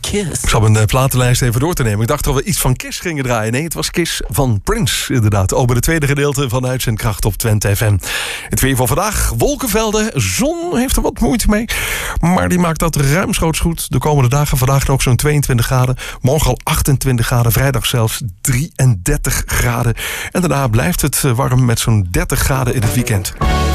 Kiss. Ik zal mijn platenlijst even door te nemen. Ik dacht dat we iets van Kiss gingen draaien. Nee, het was Kiss van Prince, inderdaad. Over het tweede gedeelte van Uitzendkracht op Twente FM. Het weer van vandaag, wolkenvelden. Zon heeft er wat moeite mee. Maar die maakt dat ruimschoots goed. De komende dagen, vandaag nog zo'n 22 graden. Morgen al 28 graden. Vrijdag zelfs 33 graden. En daarna blijft het warm met zo'n 30 graden in het weekend.